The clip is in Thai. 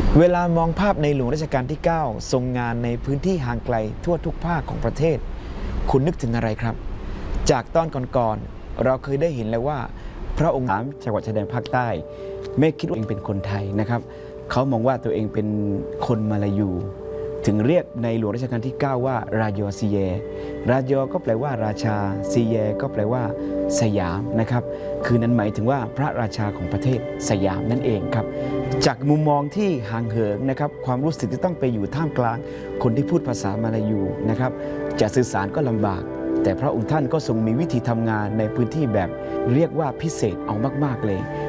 เวลามองภาพในหลวงรัชกาลที่ 9 ทรงงานในพื้นที่ห่างไกลทั่วทุกภาคของประเทศคุณนึกถึงอะไรครับจากตอนก่อนๆเราเคยได้เห็นแล้วว่าพระองค์จังหวัดชายแดนภาคใต้ไม่คิดว่าตัวเองเป็นคนไทยนะครับเขามองว่าตัวเองเป็นคนมาลายูถึงเรียกในหลวงรัชกาลที่ 9 ว่ารายอซีเยรายอก็แปลว่าราชาซีเยก็แปลว่าสยามนะครับคือนั้นหมายถึงว่าพระราชาของประเทศสยามนั่นเองครับจากมุมมองที่ห่างเหินนะครับความรู้สึกที่ต้องไปอยู่ท่ามกลางคนที่พูดภาษามาลายูนะครับจะสื่อสารก็ลำบากแต่พระองค์ท่านก็ทรงมีวิธีทำงานในพื้นที่แบบเรียกว่าพิเศษเอามากๆเลย